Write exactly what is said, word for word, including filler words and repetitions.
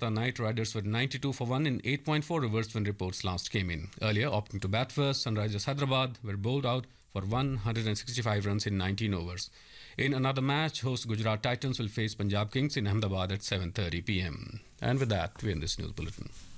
Kolkata Knight Riders were ninety-two for one in eight point four overs when reports last came in. Earlier, opting to bat first, Sunrisers Hyderabad were bowled out for one hundred sixty-five runs in nineteen overs. In another match, host Gujarat Titans will face Punjab Kings in Ahmedabad at seven thirty p m. And with that, we end this news bulletin.